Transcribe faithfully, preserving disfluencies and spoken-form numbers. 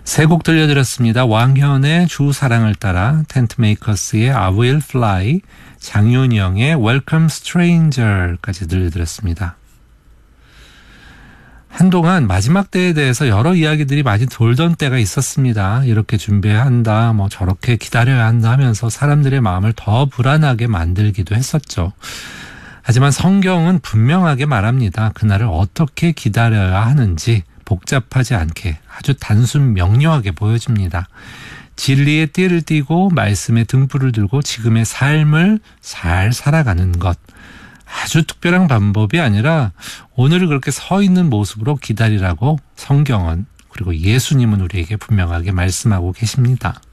세 곡 들려드렸습니다. 왕현의 주 사랑을 따라, 텐트메이커스의 I Will Fly, 장윤영의 Welcome Stranger까지 들려드렸습니다. 한동안 마지막 때에 대해서 여러 이야기들이 많이 돌던 때가 있었습니다. 이렇게 준비해야 한다, 뭐 저렇게 기다려야 한다 하면서 사람들의 마음을 더 불안하게 만들기도 했었죠. 하지만 성경은 분명하게 말합니다. 그날을 어떻게 기다려야 하는지 복잡하지 않게 아주 단순 명료하게 보여줍니다. 진리의 띠를 띠고 말씀의 등불을 들고 지금의 삶을 잘 살아가는 것. 아주 특별한 방법이 아니라 오늘 그렇게 서 있는 모습으로 기다리라고 성경은, 그리고 예수님은 우리에게 분명하게 말씀하고 계십니다.